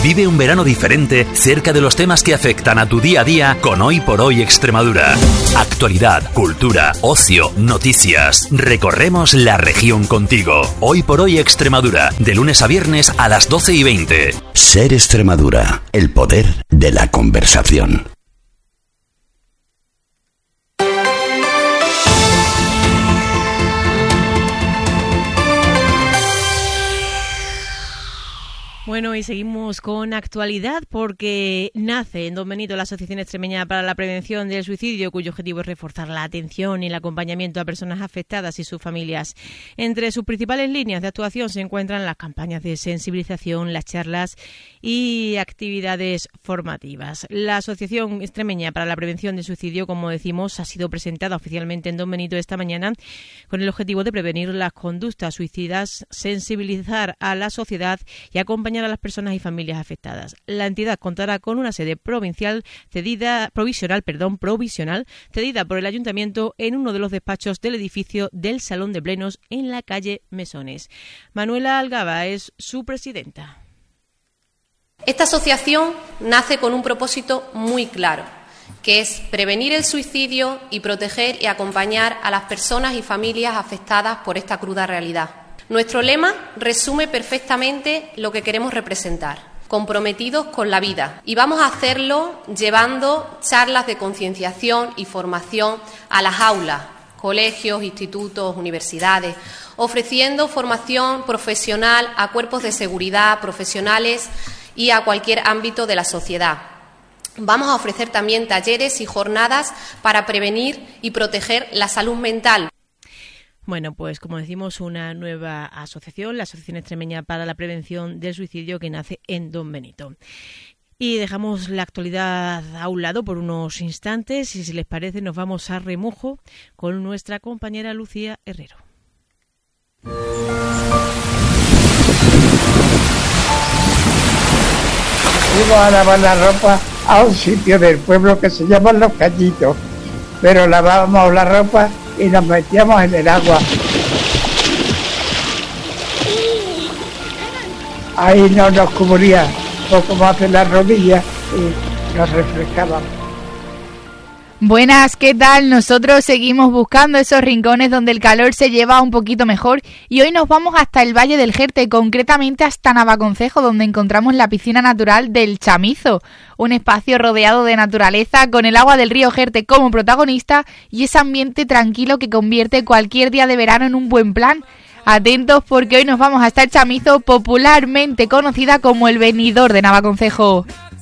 Vive un verano diferente cerca de los temas que afectan a tu día a día con Hoy por Hoy Extremadura. Actualidad, cultura, ocio, noticias. Recorremos la región contigo. Hoy por Hoy Extremadura, de lunes a viernes a las 12:20. Ser Extremadura, el poder de la conversación. Bueno, y seguimos con actualidad porque nace en Don Benito la Asociación Extremeña para la Prevención del Suicidio, cuyo objetivo es reforzar la atención y el acompañamiento a personas afectadas y sus familias. Entre sus principales líneas de actuación se encuentran las campañas de sensibilización, las charlas y actividades formativas. La Asociación Extremeña para la Prevención del Suicidio, como decimos, ha sido presentada oficialmente en Don Benito esta mañana con el objetivo de prevenir las conductas suicidas, sensibilizar a la sociedad y acompañar a las personas y familias afectadas. La entidad contará con una sede provisional cedida por el Ayuntamiento en uno de los despachos del edificio del Salón de Plenos en la calle Mesones. Manuela Algaba es su presidenta. Esta asociación nace con un propósito muy claro, que es prevenir el suicidio y proteger y acompañar a las personas y familias afectadas por esta cruda realidad. Nuestro lema resume perfectamente lo que queremos representar: comprometidos con la vida. Y vamos a hacerlo llevando charlas de concienciación y formación a las aulas, colegios, institutos, universidades, ofreciendo formación profesional a cuerpos de seguridad, profesionales y a cualquier ámbito de la sociedad. Vamos a ofrecer también talleres y jornadas para prevenir y proteger la salud mental. Bueno, pues como decimos, una nueva asociación, la Asociación Extremeña para la Prevención del Suicidio, que nace en Don Benito. Y dejamos la actualidad a un lado por unos instantes y, si les parece, nos vamos a remojo con nuestra compañera Lucía Herrero. Fuimos a lavar la ropa a un sitio del pueblo que se llama Los Cañitos, pero lavábamos la ropa y nos metíamos en el agua. Ahí no nos cubría poco más de las rodillas y nos refrescábamos. Buenas, ¿qué tal? Nosotros seguimos buscando esos rincones donde el calor se lleva un poquito mejor y hoy nos vamos hasta el Valle del Jerte, concretamente hasta Navaconcejo, donde encontramos la piscina natural del Chamizo, un espacio rodeado de naturaleza con el agua del río Jerte como protagonista y ese ambiente tranquilo que convierte cualquier día de verano en un buen plan. Atentos porque hoy nos vamos hasta el Chamizo, popularmente conocida como el Venidor de Navaconcejo.